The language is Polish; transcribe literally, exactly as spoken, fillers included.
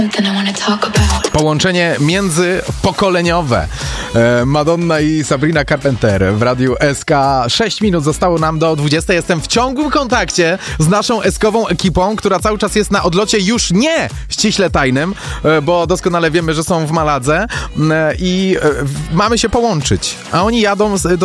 Połączenie międzypokoleniowe. Madonna i Sabrina Carpenter w Radiu S K. sześć minut zostało nam do dwudziestej. Jestem w ciągłym kontakcie z naszą eskową ekipą, która cały czas jest na odlocie już nie ściśle tajnym, bo doskonale wiemy, że są w Maladze i mamy się połączyć. A oni jadą do